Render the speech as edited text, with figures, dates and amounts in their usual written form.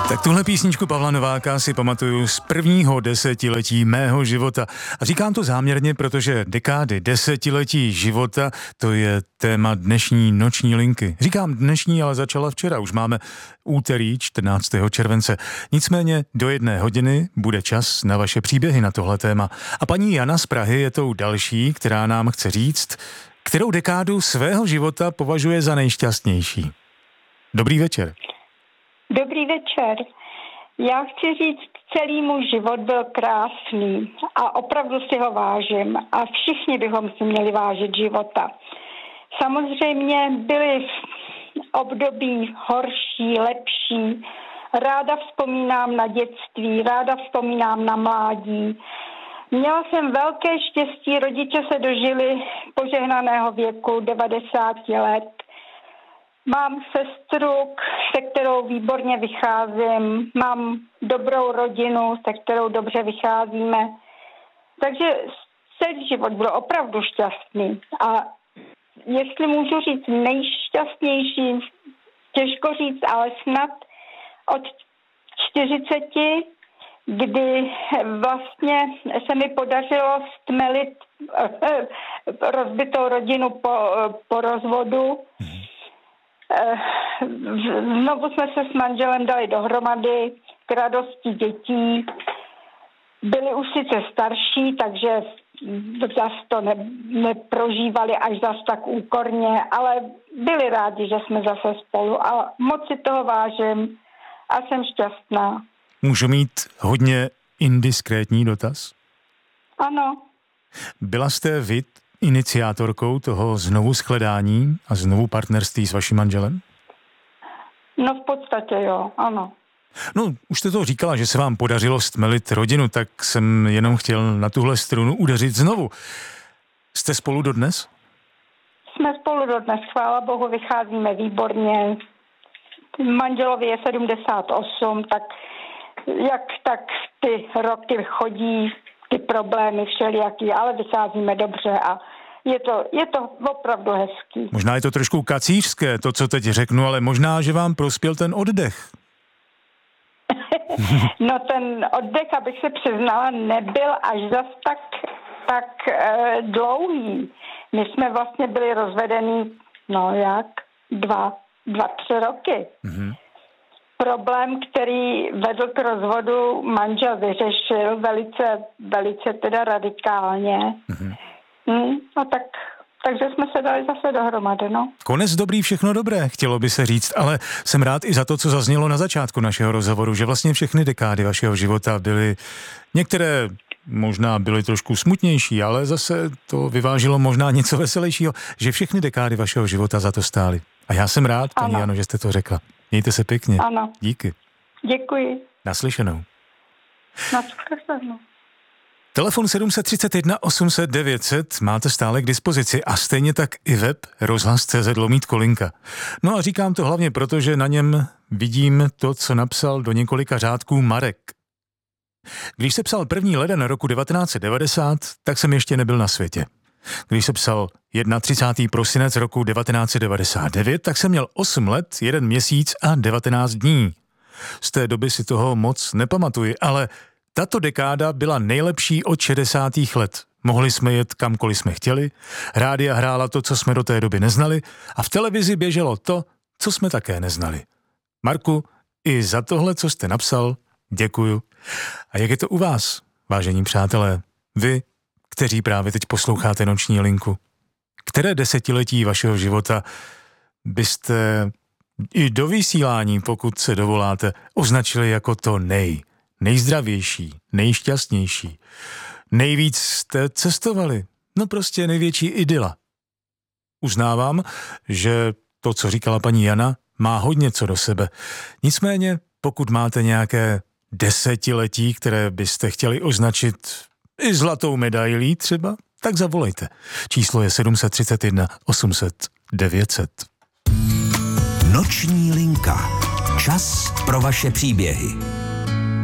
Tak tuhle písničku Pavla Nováka si pamatuju z prvního desetiletí mého života. A říkám to záměrně, protože dekády, desetiletí života, to je téma dnešní noční linky. Říkám dnešní, ale začala včera. Už máme úterý 14. července. Nicméně do 1 hodiny bude čas na vaše příběhy na tohle téma. A paní Jana z Prahy je tou další, která nám chce říct, kterou dekádu svého života považuje za nejšťastnější. Dobrý večer. Dobrý večer. Já chci říct, celý můj život byl krásný a opravdu si ho vážím a všichni bychom si měli vážit života. Samozřejmě byly období horší, lepší. Ráda vzpomínám na dětství, ráda vzpomínám na mládí. Měla jsem velké štěstí, rodiče se dožili požehnaného věku 90 let. Mám sestru, se kterou výborně vycházím, mám dobrou rodinu, se kterou dobře vycházíme. Takže celý život byl opravdu šťastný. A jestli můžu říct nejšťastnější, těžko říct, ale snad od 40, kdy vlastně se mi podařilo stmelit rozbitou rodinu po rozvodu. Znovu jsme se s manželem dali dohromady k radosti dětí. Byli už sice starší, takže zas to neprožívali až zas tak úkorně, ale byli rádi, že jsme zase spolu a moc si toho vážím a jsem šťastná. Můžu mít hodně indiskrétní dotaz? Ano. Byla jste vy iniciátorkou toho znovu shledání a znovu partnerství s vaším manželem? No v podstatě jo, ano. No, už jste to říkala, že se vám podařilo stmelit rodinu, tak jsem jenom chtěl na tuhle strunu udeřit znovu. Jste spolu dodnes? Jsme spolu dodnes, chvála Bohu, vycházíme výborně. Manželovi je 78, tak jak tak ty roky chodí, ty problémy všelijaký, ale vycházíme dobře a je to opravdu hezký. Možná je to trošku kacířské, to, co teď řeknu, ale možná, že vám prospěl ten oddech. No ten oddech, abych se přiznala, nebyl až zas tak dlouhý. My jsme vlastně byli rozvedení, 2-3 roky. Mm-hmm. Problém, který vedl k rozvodu, manžel vyřešil velice teda radikálně. Mm-hmm. Takže jsme se dali zase dohromady, no. Konec dobrý, všechno dobré, chtělo by se říct, ale jsem rád i za to, co zaznělo na začátku našeho rozhovoru, že vlastně všechny dekády vašeho života byly, některé možná byly trošku smutnější, ale zase to vyvážilo možná něco veselějšího, že všechny dekády vašeho života za to stály. A já jsem rád, paní Jano, že jste to řekla. Mějte se pěkně. Ano. Díky. Děkuji. Naslyšenou. Naslyšenou. Telefon 731 800 900 máte stále k dispozici a stejně tak i web rozhlas.cz/kolinka. No a říkám to hlavně proto, že na něm vidím to, co napsal do několika řádků Marek. Když se psal 1. leden roku 1990, tak jsem ještě nebyl na světě. Když se psal 31. prosinec roku 1999, tak jsem měl 8 let, 1 měsíc a 19 dní. Z té doby si toho moc nepamatuji, ale tato dekáda byla nejlepší od 60. let. Mohli jsme jet kamkoliv jsme chtěli, rádia hrála to, co jsme do té doby neznali a v televizi běželo to, co jsme také neznali. Marku, i za tohle, co jste napsal, děkuju. A jak je to u vás, vážení přátelé? Vy, kteří právě teď posloucháte noční linku. Které desetiletí vašeho života byste i do vysílání, pokud se dovoláte, označili jako to nejzdravější, nejšťastnější. Nejvíc jste cestovali, no prostě největší idyla. Uznávám, že to, co říkala paní Jana, má hodně co do sebe. Nicméně, pokud máte nějaké desetiletí, které byste chtěli označit i zlatou medailí třeba, tak zavolejte. Číslo je 731 800 900. Noční linka. Čas pro vaše příběhy.